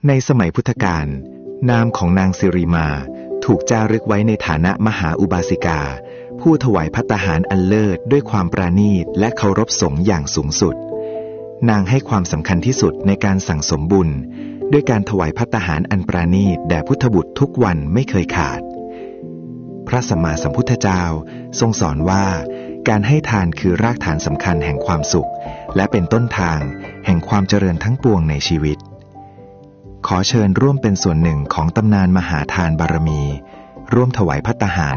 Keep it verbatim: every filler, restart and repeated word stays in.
ในสมัยพุทธกาลนามของนางสิริมาถูกจารึกไว้ในฐานะมหาอุบาสิกาผู้ถวายภัตตาหารอันเลิศด้วยความปราณีตและเคารพสงฆ์อย่างสูงสุดนางให้ความสำคัญที่สุดในการสั่งสมบุญด้วยการถวายภัตตาหารอันปราณีตแด่พุทธบุตรทุกวันไม่เคยขาดพระสัมมาสัมพุทธเจ้าทรงสอนว่าการให้ทานคือรากฐานสำคัญแห่งความสุขและเป็นต้นทางแห่งความเจริญทั้งปวงในชีวิตขอเชิญร่วมเป็นส่วนหนึ่งของตำนานมหาทานบารมีร่วมถวายภัตตาหาร